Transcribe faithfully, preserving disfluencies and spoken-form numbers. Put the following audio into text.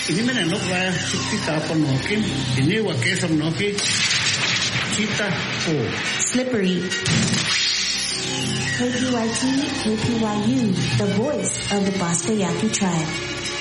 Ini menenok lah kita penokin. Ini wakesam noki kita oh slippery. K P Y T, K P Y U, the voice of the Bosco Yaqui tribe.